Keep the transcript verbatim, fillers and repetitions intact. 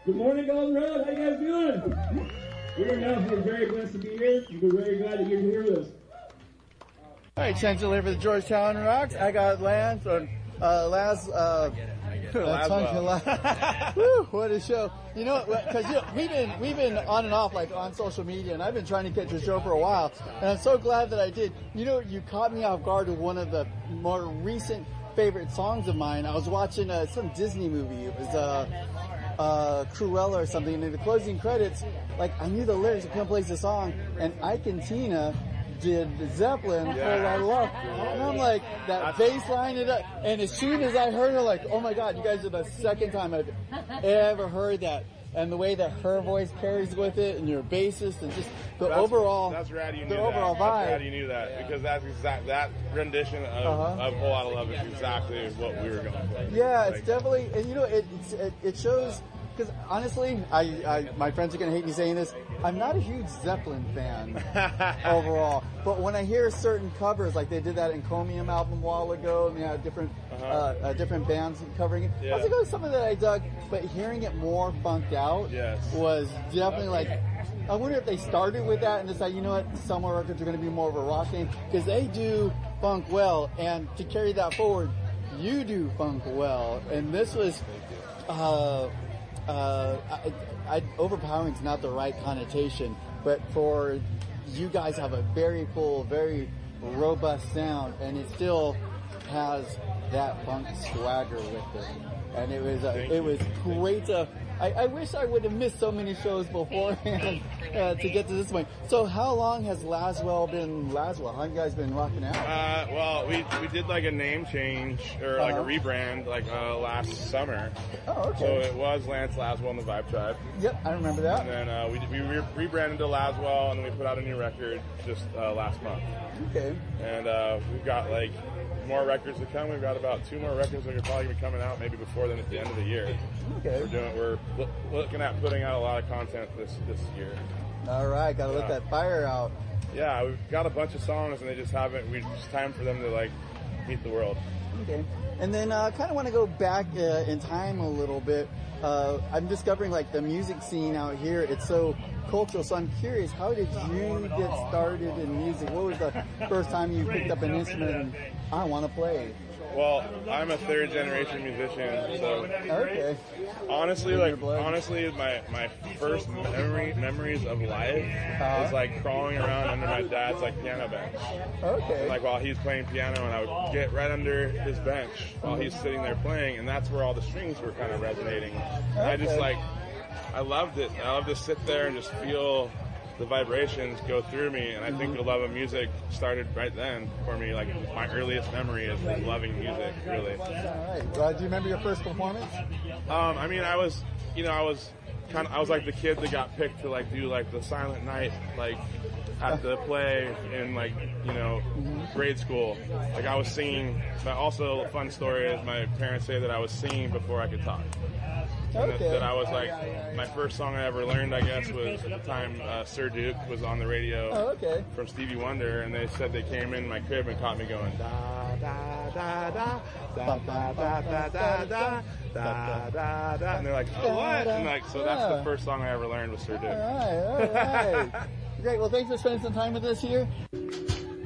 Good morning, Golden Road. How you guys doing? We are now we're very blessed to be here. We're very glad that you're here with us. All right, Chancellor for the Georgetown Rocks. I got Lance on uh, Laz. Uh, uh, Woo, what a show! You know, because you know, we've been we've been on and off like on social media, and I've been trying to catch your show for a while, and I'm so glad that I did. You know, you caught me off guard with one of the more recent favorite songs of mine. I was watching uh, some Disney movie. It was uh, uh, Cruella or something, and in the closing credits, like I knew the lyrics, I couldn't place the song, and Ike and Tina did Zeppelin, yeah. Whole Lot of Love. And I'm like, that bass line it up. And as soon as I heard her, like, oh my God, you guys are the second time I've ever heard that. And the way that her voice carries with it, and your bassist, and just the that's, overall, that's rad you knew the that. overall vibe. That's rad you knew that, yeah. Because that's exact, that rendition of, uh-huh. of Whole Lot of Love is exactly what we were going for. Yeah, like, it's definitely, and you know, it, it's, it, it shows, because honestly, I, I, my friends are going to hate me saying this, I'm not a huge Zeppelin fan overall, but when I hear certain covers, like they did that Encomium album a while ago, and they had different, uh-huh. uh, uh, different bands covering it, yeah. I was like, oh, something that I dug, but hearing it more funked out yes. was definitely like, I wonder if they started with that and decided, you know what, some more records are going to be more of a rock thing, because they do funk well, and to carry that forward, you do funk well, and this was, uh, Uh, I, I, overpowering is not the right connotation, but for you guys have a very full, very robust sound, and it still has that funk swagger with it. And it was, uh, it was great to, I, I wish I would have missed so many shows beforehand uh, to get to this point. So how long has Laswell been Laswell? How have you guys been rocking out? Uh, well, we we did like a name change or like uh-huh. a rebrand like uh, last summer. Oh, okay. So it was Lance Laswell and the Vibe Tribe. Yep, I remember that. And then uh, we we re- rebranded to Laswell, and then we put out a new record just uh, last month. Okay. And uh, we've got like more records to come. We've got about two more records that are probably be coming out maybe before then at the end of the year. Okay. We're doing we're lo- looking at putting out a lot of content this this year. All right, gotta yeah. let that fire out. Yeah, we've got a bunch of songs and they just haven't. We it's time for them to like meet the world. Okay. And then I uh, kind of want to go back uh, in time a little bit. Uh, I'm discovering like the music scene out here. It's so cultural. So I'm curious, how did you get started in music? What was the first time you picked up an instrument and I want to play? Well, I'm a third generation musician, so okay. honestly, like honestly, my my first memory memories of life uh-huh. was like crawling around under my dad's like piano bench. Okay. And, like while he's playing piano, and I would get right under his bench while he's sitting there playing, and that's where all the strings were kind of resonating. And okay. I just like, I loved it. I loved to sit there and just feel the vibrations go through me, and I think the love of music started right then for me. Like my earliest memory is loving music, really. All right. Uh, do you remember your first performance? Um, I mean, I was, you know, I was kind of, I was like the kid that got picked to like do like the Silent Night, like at the play in like, you know, mm-hmm. grade school. Like I was singing, but also a fun story is my parents say that I was singing before I could talk. And okay. that, that I was like, my first song I ever learned, I guess, was at the time uh, Sir Duke was on the radio oh, okay. from Stevie Wonder, and they said they came in my crib and caught me going da da da da da da da da da da da da da, and they're like, oh, what? And like, so that's the first song I ever learned was Sir Duke. All right, all right. Great. Well, thanks for spending some time with us here.